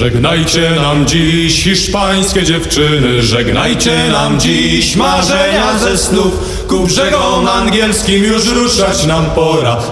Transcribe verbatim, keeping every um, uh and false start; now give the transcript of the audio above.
Żegnajcie nam dziś hiszpańskie dziewczyny, żegnajcie nam dziś marzenia ze snów. Ku brzegom angielskim już ruszać nam pora.